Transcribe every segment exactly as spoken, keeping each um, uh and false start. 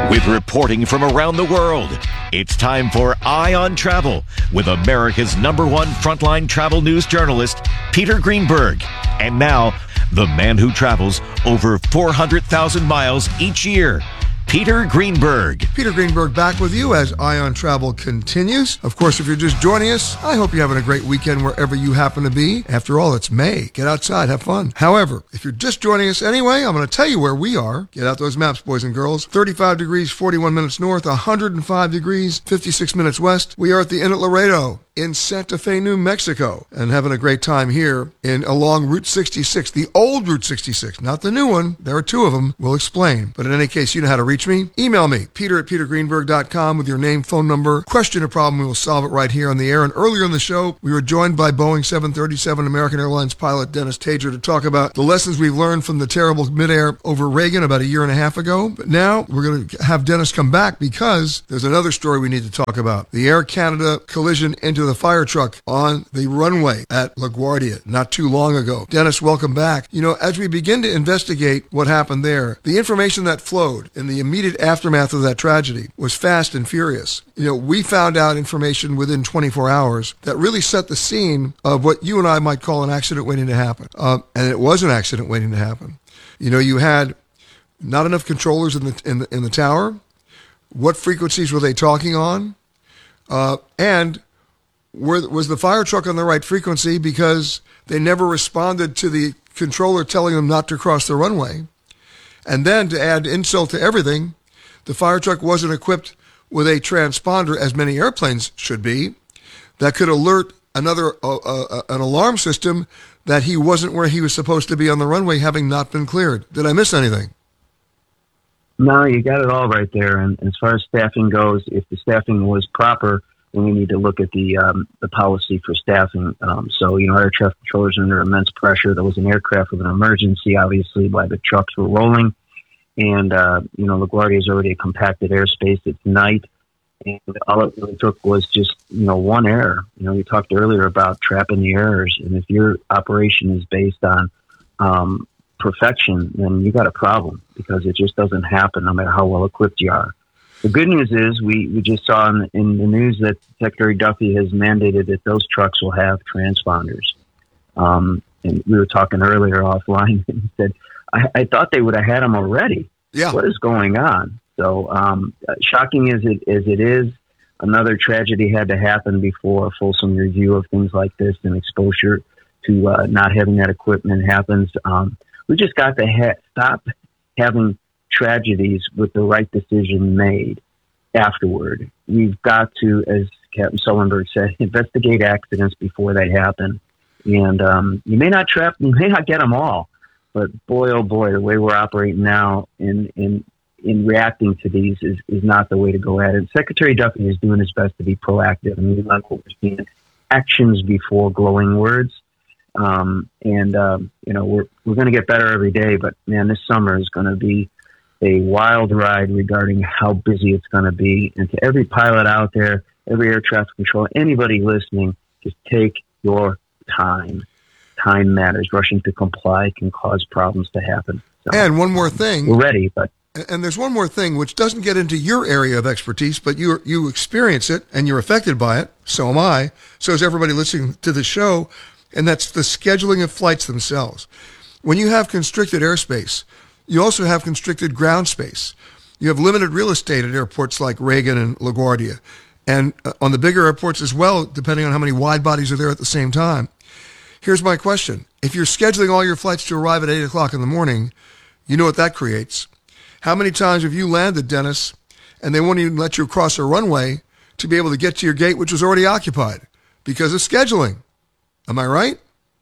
With reporting from around the world, it's time for Eye on Travel with America's number one frontline travel news journalist, Peter Greenberg. And now, the man who travels over four hundred thousand miles each year, Peter Greenberg. Peter Greenberg back with you as Eye on Travel continues. Of course, if you're just joining us, I hope you're having a great weekend wherever you happen to be. After all, it's May. Get outside, have fun. However, if you're just joining us anyway, I'm going to tell you where we are. Get out those maps, boys and girls. thirty-five degrees, forty-one minutes north, one hundred five degrees, fifty-six minutes west. We are at the Inn at Laredo in Santa Fe, New Mexico, and having a great time here in along Route sixty-six, the old Route sixty-six, not the new one. There are two of them. We'll explain. But in any case, you know how to reach me. Email me, peter at peter greenberg dot com with your name, phone number, question or problem. We will solve it right here on the air. And earlier in the show, we were joined by Boeing seven thirty-seven American Airlines pilot Dennis Tager to talk about the lessons we've learned from the terrible midair over Reagan about a year and a half ago. But now we're going to have Dennis come back because there's another story we need to talk about. The Air Canada collision into the fire truck on the runway at LaGuardia not too long ago. Dennis, welcome back. You know, as we begin to investigate what happened there, the information that flowed in the immediate aftermath of that tragedy was fast and furious. You know, we found out information within twenty-four hours that really set the scene of what you and I might call an accident waiting to happen. Uh, and it was an accident waiting to happen. You know, you had not enough controllers in the in the, in the tower. What frequencies were they talking on? Uh, and were, was the fire truck on the right frequency because they never responded to the controller telling them not to cross the runway? And then to add insult to everything, the fire truck wasn't equipped with a transponder, as many airplanes should be, that could alert another uh, uh, an alarm system that he wasn't where he was supposed to be on the runway, having not been cleared. Did I miss anything? No, you got it all right there. And as far as staffing goes, if the staffing was proper, then we need to look at the um, the policy for staffing. Um, so, you know, air traffic controllers are under immense pressure. There was an aircraft with an emergency, obviously, while the trucks were rolling. And, uh, you know, LaGuardia is already a compacted airspace. It's night. And all it really took was just, you know, one error. You know, we talked earlier about trapping the errors. And if your operation is based on um, perfection, then you got a problem because it just doesn't happen no matter how well equipped you are. The good news is we, we just saw in, in the news that Secretary Duffy has mandated that those trucks will have transponders. Um, and we were talking earlier offline and he said, I, I thought they would have had them already. Yeah. What is going on? So um, shocking as it, as it is, another tragedy had to happen before a fulsome review of things like this and exposure to uh, not having that equipment happens. Um, we just got to ha- stop having tragedies with the right decision made afterward. We've got to, as Captain Sullenberg said, investigate accidents before they happen. And um, you may not trap, you may not get them all, but boy, oh boy, the way we're operating now in in, in reacting to these is, is not the way to go at it. Secretary Duffy is doing his best to be proactive, and we like what we're seeing. Actions before glowing words. Um, and, um, you know, we're, we're going to get better every day, but man, this summer is going to be a wild ride regarding how busy it's going to be. And to every pilot out there, every air traffic controller, anybody listening, just take your time. Time matters. Rushing to comply can cause problems to happen. So, and one more thing. We're ready, but. And there's one more thing which doesn't get into your area of expertise, but you you experience it and you're affected by it. So am I. So is everybody listening to the show. And that's the scheduling of flights themselves. When you have constricted airspace, you also have constricted ground space. You have limited real estate at airports like Reagan and LaGuardia. And uh, on the bigger airports as well, depending on how many wide bodies are there at the same time. Here's my question. If you're scheduling all your flights to arrive at eight o'clock in the morning, you know what that creates. How many times have you landed, Dennis, and they won't even let you cross a runway to be able to get to your gate, which was already occupied because of scheduling? Am I right?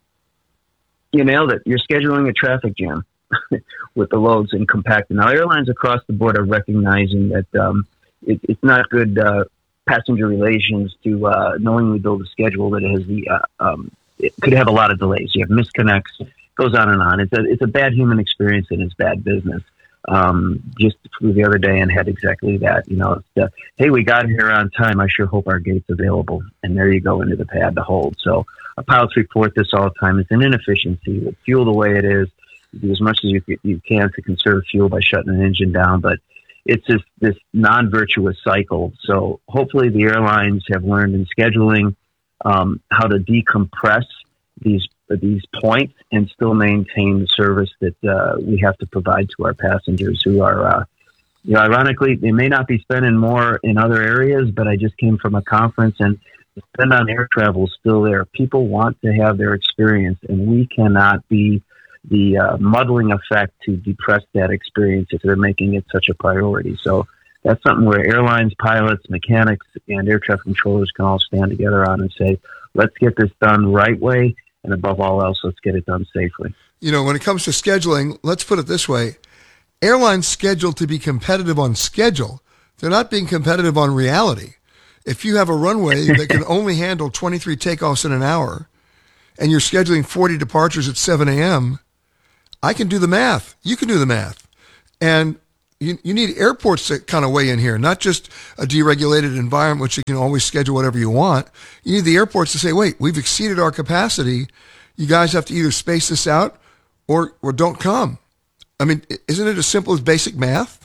You nailed it. You're scheduling a traffic jam with the loads and compacting. Now, airlines across the board are recognizing that um, it, it's not good uh, passenger relations to uh, knowingly build a schedule that has the uh, um, it could have a lot of delays. You have misconnects, goes on and on. It's a it's a bad human experience and it's bad business. Um, just flew the other day and had exactly that. You know, it's, uh, hey, we got here on time. I sure hope our gate's available. And there you go into the pad to hold. So our pilots report this all the time. It's an inefficiency. With fuel the way it is, you do as much as you, you can to conserve fuel by shutting an engine down. But it's this, this non-virtuous cycle. So hopefully the airlines have learned in scheduling um, how to decompress these these points and still maintain the service that uh, we have to provide to our passengers who are, uh, you know, ironically, they may not be spending more in other areas, but I just came from a conference and the spend on air travel is still there. People want to have their experience, and we cannot be the uh, muddling effect to depress that experience if they're making it such a priority. So that's something where airlines, pilots, mechanics, and air traffic controllers can all stand together on and say, let's get this done right way. And above all else, let's get it done safely. You know, when it comes to scheduling, let's put it this way. Airlines scheduled to be competitive on schedule. They're not being competitive on reality. If you have a runway that can only handle twenty-three takeoffs in an hour and you're scheduling forty departures at seven a.m., I can do the math. You can do the math. And you, you need airports to kind of weigh in here, not just a deregulated environment, which you can always schedule whatever you want. You need the airports to say, wait, we've exceeded our capacity. You guys have to either space this out or, or don't come. I mean, isn't it as simple as basic math?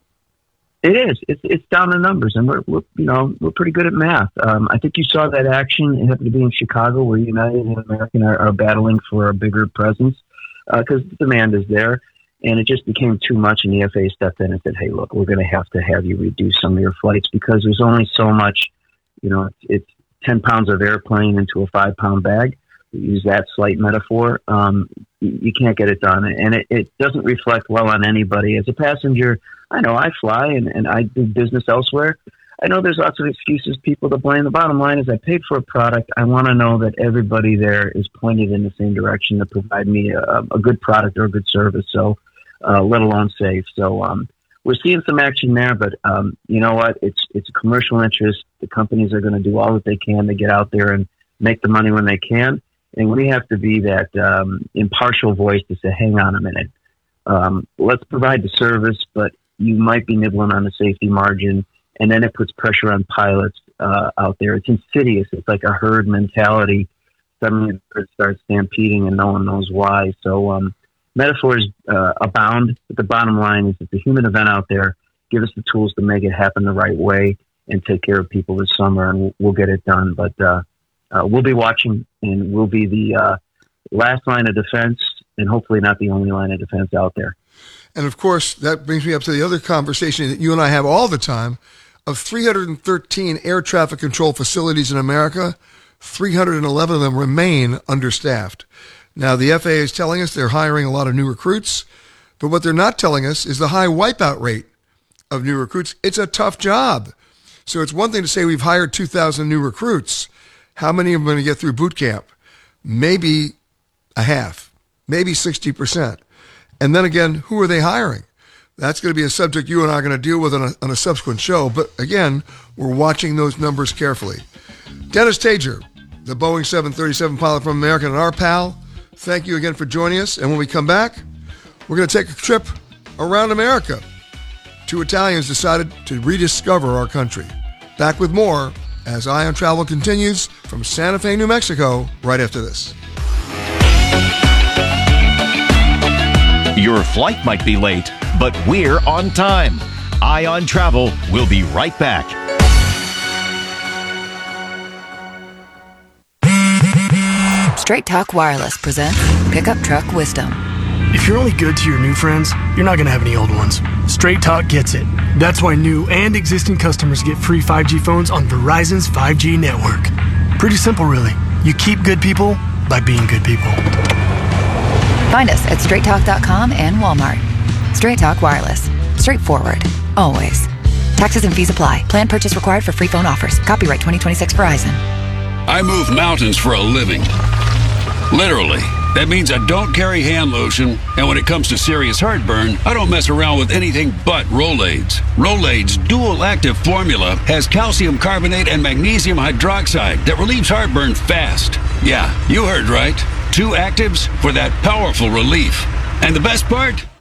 It is. It's, it's down to numbers, and we're, we're you know we're pretty good at math. Um, I think you saw that action. It happened to be in Chicago, where United and American are, are battling for a bigger presence because uh, the demand is there. And it just became too much, and the F A A stepped in and said, hey, look, we're going to have to have you reduce some of your flights because there's only so much, you know, it's, it's ten pounds of airplane into a five-pound bag. We use that slight metaphor. Um, you can't get it done. And it, it doesn't reflect well on anybody. As a passenger, I know I fly and, and I do business elsewhere. I know there's lots of excuses, people to blame. The bottom line is I paid for a product. I want to know that everybody there is pointed in the same direction to provide me a, a good product or a good service. So, Uh, let alone safe. So um, we're seeing some action there, but um, you know what? It's it's a commercial interest. The companies are going to do all that they can to get out there and make the money when they can. And we have to be that um, impartial voice to say, hang on a minute. Um, let's provide the service, but you might be nibbling on the safety margin. And then it puts pressure on pilots uh, out there. It's insidious. It's like a herd mentality. Suddenly the herd starts stampeding and no one knows why. So, um, metaphors uh, abound, but the bottom line is it's a human event out there. Give us the tools to make it happen the right way and take care of people this summer, and we'll, we'll get it done. But uh, uh, we'll be watching, and we'll be the uh, last line of defense, and hopefully not the only line of defense out there. And, of course, that brings me up to the other conversation that you and I have all the time. Of three hundred thirteen air traffic control facilities in America, three hundred eleven of them remain understaffed. Now, the F A A is telling us they're hiring a lot of new recruits, but what they're not telling us is the high wipeout rate of new recruits. It's a tough job. So it's one thing to say we've hired two thousand new recruits. How many of them are going to get through boot camp? Maybe a half, maybe sixty percent. And then again, who are they hiring? That's going to be a subject you and I are going to deal with on a, on a subsequent show. But again, we're watching those numbers carefully. Dennis Tager, the Boeing seven thirty-seven pilot from American and our pal, thank you again for joining us. And when we come back, we're going to take a trip around America. Two Italians decided to rediscover our country. Back with more as Eye on Travel continues from Santa Fe, New Mexico, right after this. Your flight might be late, but we're on time. Eye on Travel will be right back. Straight Talk Wireless presents Pickup Truck Wisdom. If you're only good to your new friends, you're not going to have any old ones. Straight Talk gets it. That's why new and existing customers get free five G phones on Verizon's five G network. Pretty simple, really. You keep good people by being good people. Find us at straight talk dot com and Walmart. Straight Talk Wireless. Straightforward. Always. Taxes and fees apply. Plan purchase required for free phone offers. Copyright twenty twenty-six Verizon. I move mountains for a living. Literally. That means I don't carry hand lotion, and when it comes to serious heartburn, I don't mess around with anything but Rolaids. Rolaids' dual-active formula has calcium carbonate and magnesium hydroxide that relieves heartburn fast. Yeah, you heard right. Two actives for that powerful relief. And the best part?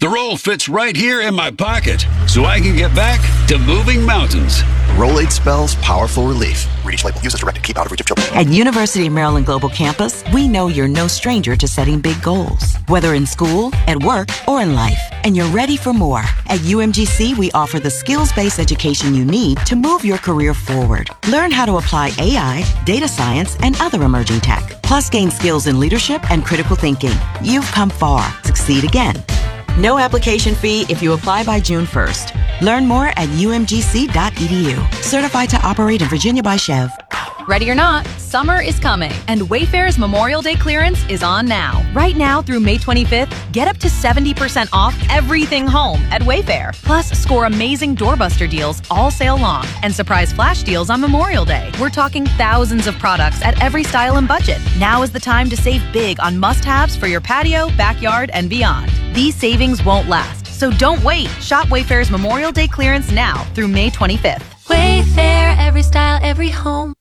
The roll fits right here in my pocket, so I can get back to moving mountains. Rolade spells powerful relief. Read each label. Use as directed. Keep out of reach of children. At University of Maryland Global Campus, we know you're no stranger to setting big goals, whether in school, at work, or in life, and you're ready for more. At U M G C, we offer the skills-based education you need to move your career forward. Learn how to apply A I, data science, and other emerging tech, plus gain skills in leadership and critical thinking. You've come far. Succeed again. No application fee if you apply by June first. Learn more at U M G C dot E D U. Certified to operate in Virginia by Chev. Ready or not, summer is coming, and Wayfair's Memorial Day clearance is on now. Right now through May twenty-fifth, get up to seventy percent off everything home at Wayfair. Plus, score amazing doorbuster deals all sale long and surprise flash deals on Memorial Day. We're talking thousands of products at every style and budget. Now is the time to save big on must-haves for your patio, backyard, and beyond. These savings won't last, so don't wait. Shop Wayfair's Memorial Day clearance now through May twenty-fifth. Wayfair, every style, every home.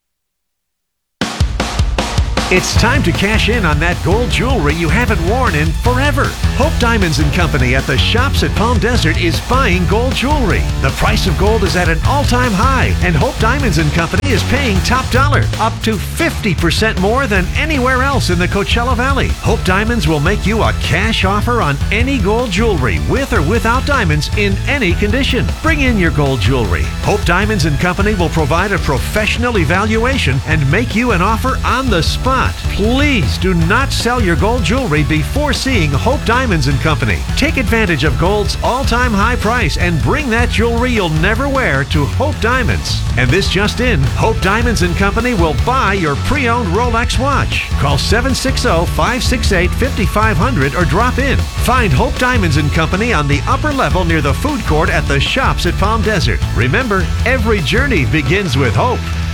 It's time to cash in on that gold jewelry you haven't worn in forever. Hope Diamonds and Company at the Shops at Palm Desert is buying gold jewelry. The price of gold is at an all-time high, and Hope Diamonds and Company is paying top dollar, up to fifty percent more than anywhere else in the Coachella Valley. Hope Diamonds will make you a cash offer on any gold jewelry, with or without diamonds, in any condition. Bring in your gold jewelry. Hope Diamonds and Company will provide a professional evaluation and make you an offer on the spot. Please do not sell your gold jewelry before seeing Hope Diamonds and Company. Take advantage of gold's all-time high price and bring that jewelry you'll never wear to Hope Diamonds. And this just in, Hope Diamonds and Company will buy your pre-owned Rolex watch. Call seven six zero, five six eight, five five zero zero or drop in. Find Hope Diamonds and Company on the upper level near the food court at the Shops at Palm Desert. Remember, every journey begins with hope.